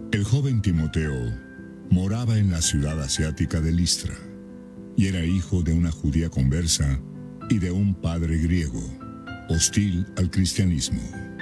El joven Timoteo moraba en la ciudad asiática de Listra y era hijo de una judía conversa y de un padre griego, hostil al cristianismo.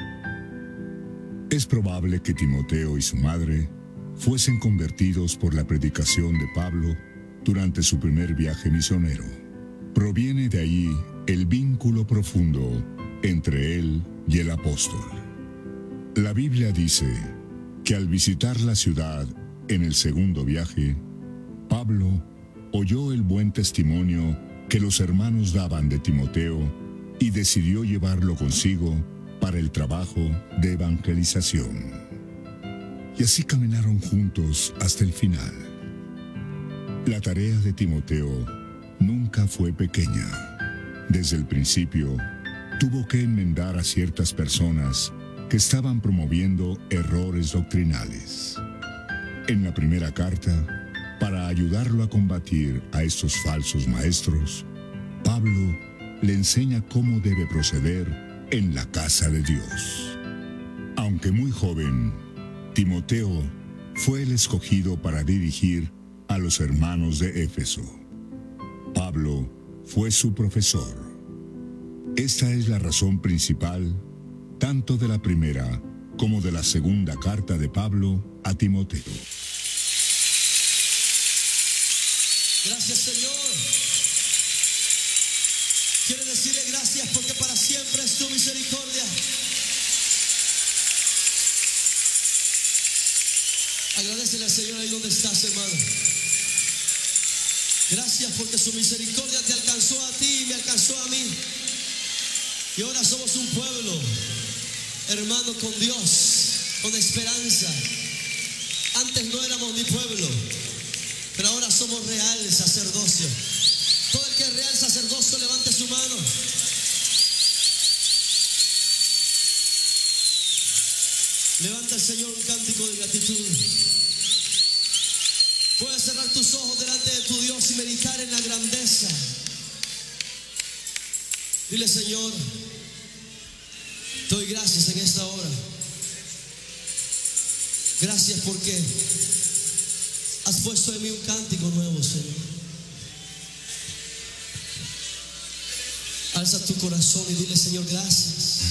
Es probable que Timoteo y su madre fuesen convertidos por la predicación de Pablo durante su primer viaje misionero. Proviene de ahí el vínculo profundo entre él y el apóstol. La Biblia dice que al visitar la ciudad en el segundo viaje, Pablo oyó el buen testimonio que los hermanos daban de Timoteo y decidió llevarlo consigo para el trabajo de evangelización. Y así caminaron juntos hasta el final. La tarea de Timoteo nunca fue pequeña. Desde el principio, tuvo que enmendar a ciertas personas que estaban promoviendo errores doctrinales. En la primera carta, para ayudarlo a combatir a estos falsos maestros, Pablo le enseña cómo debe proceder en la casa de Dios. Aunque muy joven, Timoteo fue el escogido para dirigir a los hermanos de Éfeso. Pablo fue su profesor. Esta es la razón principal, tanto de la primera como de la segunda carta de Pablo a Timoteo. Gracias, Señor. Quiero decirle gracias porque para siempre es tu misericordia. Agradecele al Señor ahí donde estás, hermano. Gracias porque su misericordia te alcanzó a ti y me alcanzó a mí. Y ahora somos un pueblo, hermano, con Dios, con esperanza. Antes no éramos ni pueblo, pero ahora somos real sacerdocio. Todo el que es real sacerdocio, levante su mano. Levanta al Señor un cántico de gratitud. Puedes cerrar tus ojos delante de tu Dios y meditar en la grandeza. Dile, Señor, te doy gracias en esta hora. Gracias porque has puesto en mí un cántico nuevo, Señor. Alza tu corazón y dile, Señor, gracias.